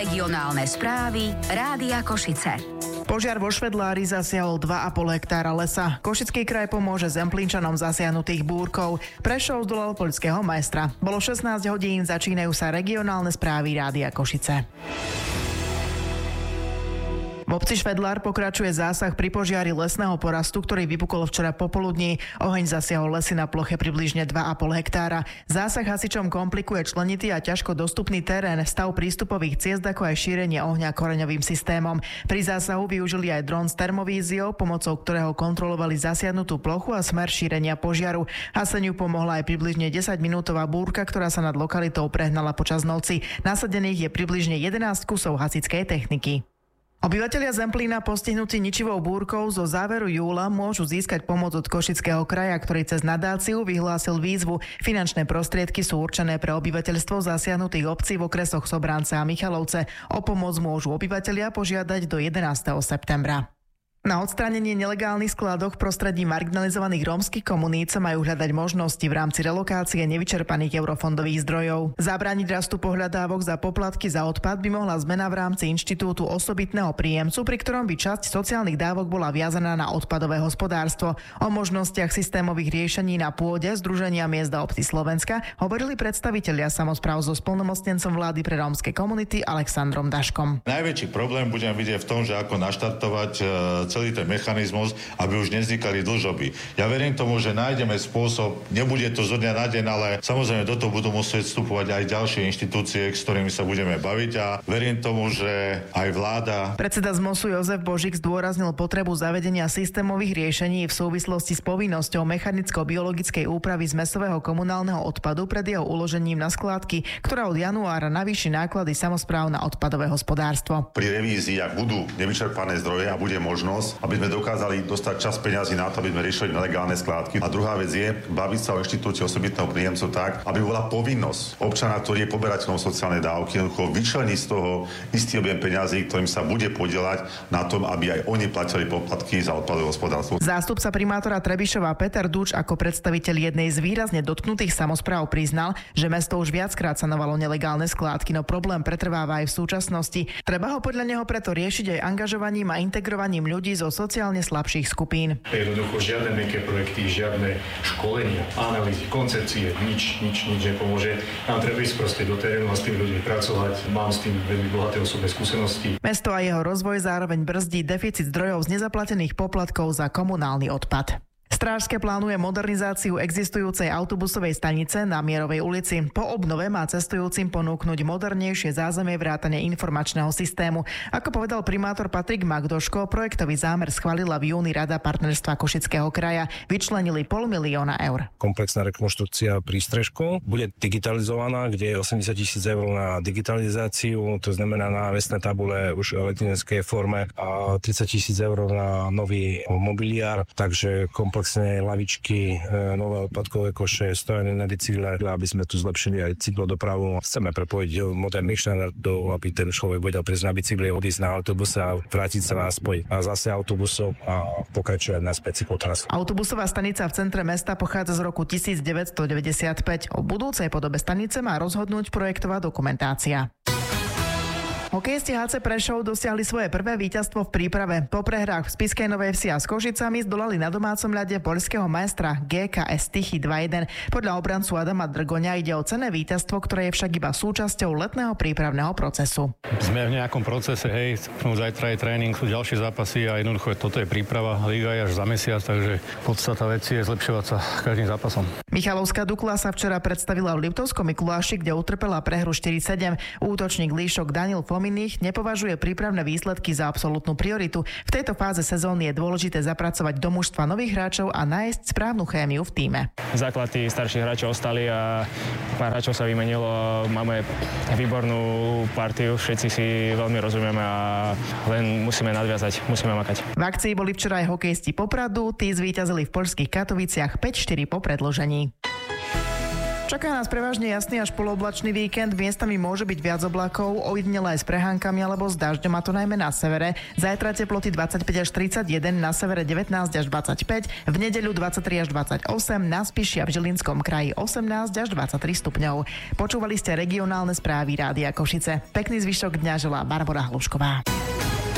Regionálne správy Rádia Košice. Požiar vo Švedlári zasiahol 2,5 hektára lesa. Košický kraj pomôže Zemplínčanom zasiahnutých búrkov. Prešov zdolal poľského majstra. Bolo 16 hodín, začínajú sa regionálne správy Rádia Košice. V obci Švedlár pokračuje zásah pri požiari lesného porastu, ktorý vypukol včera popoludní. Oheň zasiahol lesy na ploche približne 2,5 hektára. Zásah hasičom komplikuje členitý a ťažko dostupný terén, stav prístupových ciest, ako aj šírenie ohňa koreňovým systémom. Pri zásahu využili aj dron s termovíziou, pomocou ktorého kontrolovali zasiahnutú plochu a smer šírenia požiaru. Haseniu pomohla aj približne 10-minútová búrka, ktorá sa nad lokalitou prehnala počas noci. Nasadených je približne 11 kusov hasičskej techniky. Obyvatelia Zemplína postihnutí ničivou búrkou zo záveru júla môžu získať pomoc od Košického kraja, ktorý cez nadáciu vyhlásil výzvu. Finančné prostriedky sú určené pre obyvateľstvo zasiahnutých obcí v okresoch Sobrance a Michalovce. O pomoc môžu obyvatelia požiadať do 11. septembra. Na odstránenie nelegálnych skladoch v prostredí marginalizovaných rómskych komunít sa majú hľadať možnosti v rámci relokácie nevyčerpaných eurofondových zdrojov. Zabrániť rastu pohľadávok za poplatky za odpad by mohla zmena v rámci inštitútu osobitného príjemcu, pri ktorom by časť sociálnych dávok bola viazaná na odpadové hospodárstvo. O možnostiach systémových riešení na pôde Združenia miest a obcí Slovenska hovorili predstavitelia samospráv so splnomocnencom vlády pre rómske komunity Alexandrom Daškom. Najväčší problém budeme vidieť v tom, že ako naštartovať celý ten mechanizmus, aby už nevznikali dlžoby. Ja verím tomu, že nájdeme spôsob, nebude to zo dňa na deň, ale samozrejme do toho budú musieť vstupovať aj ďalšie inštitúcie, s ktorými sa budeme baviť, a verím tomu, že aj vláda. Predseda ZMOSu Jozef Božík zdôraznil potrebu zavedenia systémových riešení v súvislosti s povinnosťou mechanicko-biologickej úpravy zmesového komunálneho odpadu pred jeho uložením na skládky, ktorá od januára navýši náklady samospráv na odpadové hospodárstvo. Pri revízii, ak budú nevyčerpané zdroje a bude možnosť, aby sme dokázali dostať čas peňazí na to, aby sme riešili nelegálne skládky. A druhá vec je baviť sa o inštitúte osobitného príjemcu tak, aby bola povinnosť občana, ktorý je poberateľom sociálnej dávky, vyčleniť z toho istý objem peňazí, ktorým sa bude podieľať na tom, aby aj oni platili poplatky za odpadové hospodárstvo. Zástupca primátora Trebišova Peter Duč ako predstaviteľ jednej z výrazne dotknutých samospráv priznal, že mesto už viackrát sanovalo nelegálne skládky, no problém pretrváva aj v súčasnosti. Treba ho podľa neho preto riešiť aj angažovaním a integrovaním ľudí zo sociálne slabších skupín. Jednoducho žiadne mäkké projekty, žiadne školenia, analýzy, koncepcie, nič nepomôže. Nám treba ísť proste do terénu a s tými ľuďmi pracovať. Mám s tým veľmi bohaté osobné skúsenosti. Mesto a jeho rozvoj zároveň brzdí deficit zdrojov z nezaplatených poplatkov za komunálny odpad. Strážske plánuje modernizáciu existujúcej autobusovej stanice na Mierovej ulici. Po obnove má cestujúcim ponúknuť modernejšie zázemie vrátane informačného systému. Ako povedal primátor Patrik Magdoško, projektový zámer schválila v júni Rada partnerstva Košického kraja. Vyčlenili 500 000 eur. Komplexná rekonštrukcia prístrežkov bude digitalizovaná, kde je 80 000 eur na digitalizáciu, to znamená na vestné tabule už v elektronickej forme a 30 000 eur na nový mobiliár, takže komplexné lavičky, nové odpadkové koše, stojané na bicykle, aby sme tu zlepšili aj cyklodopravu. Chceme prepojiť moderných štandardov, aby ten človek vedel prísť na bicykle, odísť na autobuse a vrátiť sa naspäť a zase autobusom a pokračovať naspäť cyklotrasu. Autobusová stanica v centre mesta pochádza z roku 1995. O budúcej podobe stanice má rozhodnúť projektová dokumentácia. Hokejisti HC Prešov dosiahli svoje prvé víťazstvo v príprave. Po prehrách v Spišskej Novej Vsi a s Košicami zdolali na domácom ľade poľského majstra GKS Tychy 2-1. Podľa obrancu Adama Drgoňa ide o cenné víťazstvo, ktoré je však iba súčasťou letného prípravného procesu. Sme v nejakom procese, zajtra je tréning, sú ďalšie zápasy a jednoducho toto je príprava, liga je až za mesiac, takže podstata veci je zlepšovať sa každým zápasom. Michalovská Dukla sa včera predstavila v Liptovskom Mikuláši, kde utrpela prehru 4-7. Útočník Líšok Daniel Fominých nepovažuje prípravné výsledky za absolútnu prioritu. V tejto fáze sezóny je dôležité zapracovať do mužstva nových hráčov a nájsť správnu chémiu v tíme. Základy starších hráčov ostali a pár hráčov sa vymenilo. Máme výbornú partiu, všetci si veľmi rozumieme a len musíme nadviazať, musíme makať. V akcii boli včera aj hokejisti Popradu, tí zvíťazili v poľských Katoviciach 5-4 po predĺžení. Čaká nás prevažne jasný až polooblačný víkend, miestami môže byť viac oblakov, ojedinele aj s prehánkami alebo s dažďom, a to najmä na severe. Zajtra teploty 25 až 31, na severe 19 až 25, v nedeľu 23 až 28, na Spiši a v Žilinskom kraji 18 až 23 stupňov. Počúvali ste regionálne správy Rádia Košice. Pekný zvyšok dňa želá Barbora Hlušková.